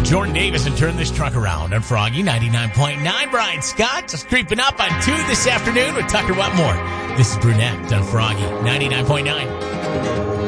Jordan Davis and Turn This Truck Around on Froggy 99.9. Brian Scott just creeping up on 2 this afternoon with Tucker Whatmore. This is Brunette on Froggy 99.9.